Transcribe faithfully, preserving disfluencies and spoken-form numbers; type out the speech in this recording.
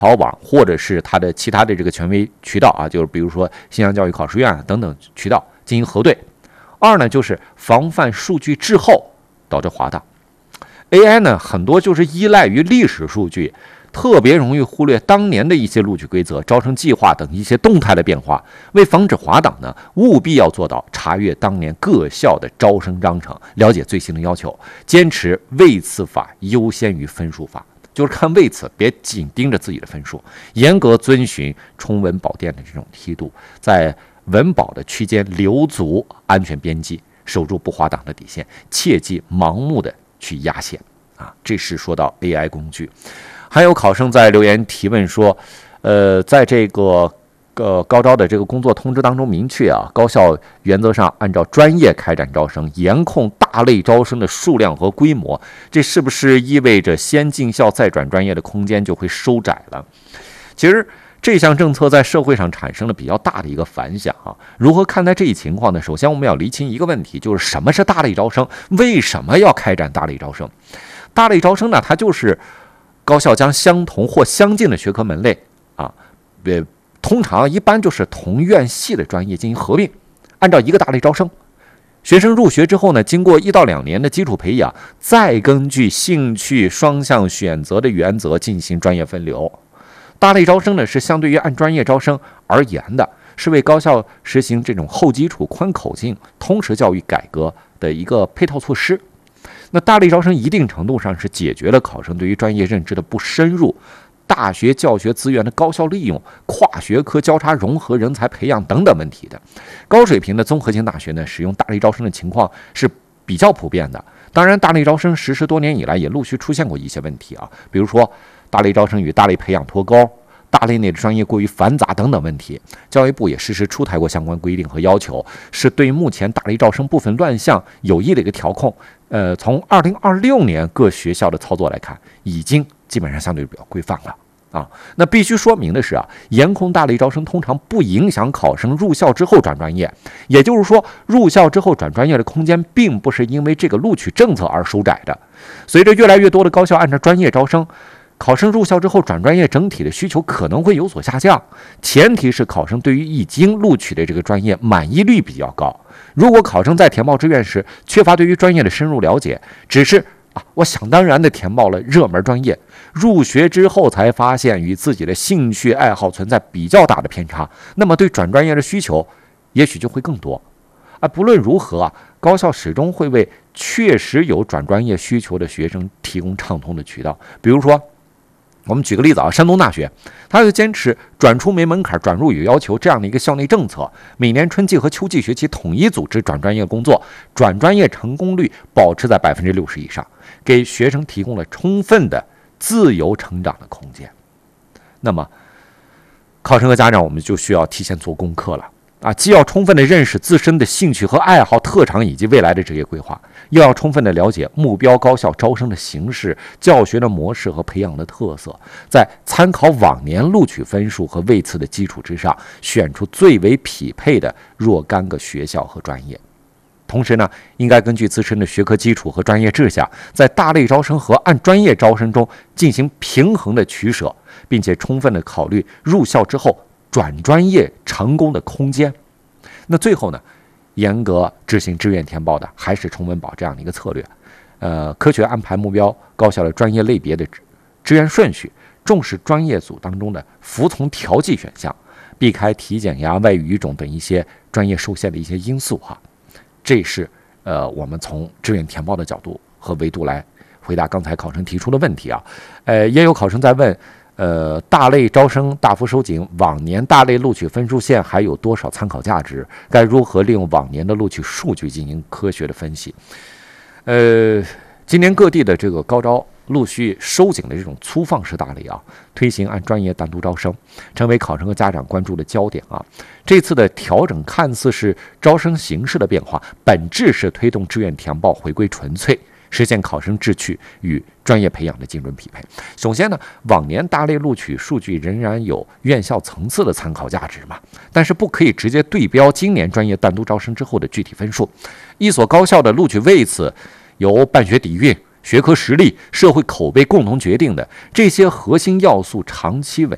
考网或者是它的其他的这个权威渠道啊，就是比如说新疆教育考试院等等渠道进行核对。二呢，就是防范数据滞后导致滑档。A I 呢，很多就是依赖于历史数据，特别容易忽略当年的一些录取规则、招生计划等一些动态的变化。为防止滑档呢，务必要做到查阅当年各校的招生章程，了解最新的要求，坚持位次法优先于分数法。就是看位次，别紧盯着自己的分数，严格遵循冲稳保电的这种梯度，在稳保的区间留足安全边际，守住不滑档的底线，切忌盲目的去压线啊。这是说到 A I 工具。还有考生在留言提问说，呃，在这个呃高招的这个工作通知当中明确啊，高校原则上按照专业开展招生，严控大类招生的数量和规模，这是不是意味着先进校再转专业的空间就会收窄了？其实这项政策在社会上产生了比较大的一个反响啊。如何看待这一情况呢？首先我们要厘清一个问题，就是什么是大类招生？为什么要开展大类招生？大类招生呢，它就是高校将相同或相近的学科门类啊，呃，通常一般就是同院系的专业进行合并，按照一个大类招生。学生入学之后呢，经过一到两年的基础培养，再根据兴趣双向选择的原则进行专业分流。大类招生呢，是相对于按专业招生而言的，是为高校实行这种后基础宽口径通识教育改革的一个配套措施。那大类招生一定程度上是解决了考生对于专业认知的不深入，大学教学资源的高效利用，跨学科交叉融合人才培养等等问题的。高水平的综合性大学呢，使用大类招生的情况是比较普遍的。当然，大类招生实施多年以来，也陆续出现过一些问题啊，比如说大类招生与大类培养脱钩，大类内的专业过于繁杂等等问题。教育部也适时出台过相关规定和要求，是对目前大类招生部分乱象有益的一个调控。呃，从二零二六年各学校的操作来看，已经基本上相对比较规范了啊。那必须说明的是啊，严控大类招生通常不影响考生入校之后转专业，也就是说，入校之后转专业的空间并不是因为这个录取政策而收窄的。随着越来越多的高校按照专业招生，考生入校之后转专业整体的需求可能会有所下降，前提是考生对于已经录取的这个专业满意率比较高。如果考生在填报志愿时缺乏对于专业的深入了解，只是啊我想当然的填报了热门专业，入学之后才发现与自己的兴趣爱好存在比较大的偏差，那么对转专业的需求也许就会更多。啊，不论如何啊，高校始终会为确实有转专业需求的学生提供畅通的渠道。比如说，我们举个例子啊，山东大学，它就坚持转出没门槛、转入有要求这样的一个校内政策，每年春季和秋季学期统一组织转专业工作，转专业成功率保持在百分之六十以上，给学生提供了充分的自由成长的空间。那么，考生和家长我们就需要提前做功课了。啊，既要充分的认识自身的兴趣和爱好、特长以及未来的职业规划，又要充分的了解目标高校招生的形式、教学的模式和培养的特色，在参考往年录取分数和位次的基础之上，选出最为匹配的若干个学校和专业。同时呢，应该根据自身的学科基础和专业志向，在大类招生和按专业招生中进行平衡的取舍，并且充分的考虑入校之后转专业成功的空间。那最后呢，严格执行志愿填报的还是冲稳保这样的一个策略，呃，科学安排目标高校的专业类别的志愿顺序，重视专业组当中的服从调剂选项，避开体检呀、外语语种等一些专业受限的一些因素哈。这是呃我们从志愿填报的角度和维度来回答刚才考生提出的问题啊。呃，也有考生在问。呃，大类招生大幅收紧，往年大类录取分数线还有多少参考价值？该如何利用往年的录取数据进行科学的分析？呃，今年各地的这个高招陆续收紧的这种粗放式大类啊，推行按专业单独招生，成为考生和家长关注的焦点啊。这次的调整看似是招生形式的变化，本质是推动志愿填报回归纯粹，实现考生志趣与专业培养的精准匹配。首先呢，往年大类录取数据仍然有院校层次的参考价值嘛，但是不可以直接对标今年专业单独招生之后的具体分数。一所高校的录取位次由办学底蕴、学科实力、社会口碑共同决定的，这些核心要素长期稳